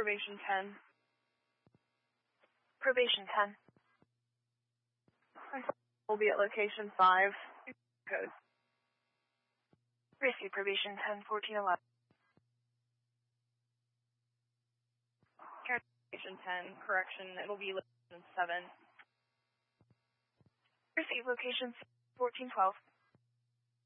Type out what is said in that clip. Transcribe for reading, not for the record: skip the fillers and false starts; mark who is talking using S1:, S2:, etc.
S1: Probation 10.
S2: Probation 10.
S1: We'll be at location 5. Code.
S2: Receive probation 10-1411.
S1: Location 10. Correction, it'll be location 7.
S2: Receive location 1412.